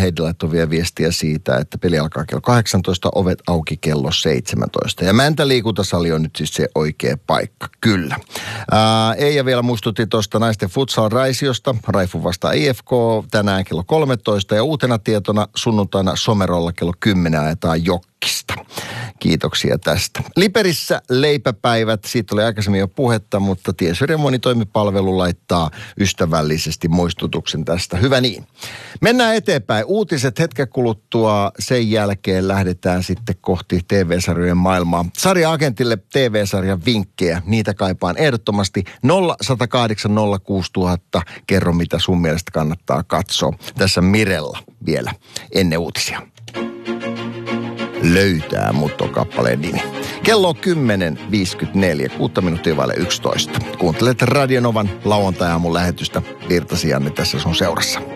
Heidi laittoi vielä viestiä siitä, että peli alkaa kello 18, ovet auki kello 17. Ja Mäntän liikuntasali on nyt siis se oikea paikka, kyllä. Eija vielä muistutti tuosta naisten futsal Raisiosta. Raifu vastaa IFK tänään kello 13 ja uutena tietona sunnuntaina Somerolla kello 10 ajetaan Jokkista. Kiitoksia tästä. Liperissä leipäpäivät, siitä oli aikaisemmin jo puhetta, mutta Tiesyrin monitoimipalvelu laittaa ystävällisesti muistutuksen tästä. Hyvä niin. Mennään eteenpäin. Uutiset hetken kuluttua, sen jälkeen lähdetään sitten kohti TV-sarjojen maailmaa. Sarja-agentille TV-sarjan vinkkejä, niitä kaipaan ehdottomasti 0108 06000. Kerro, mitä sun mielestä kannattaa katsoa. Tässä Mirella vielä ennen uutisia. Löytää mut on kappaleen nimi. Kello on 10.54, 6 minuuttia vaille 11. Kuuntelet Radio Novan lauantai-aamun lähetystä. Virtasi Janne tässä sun seurassa.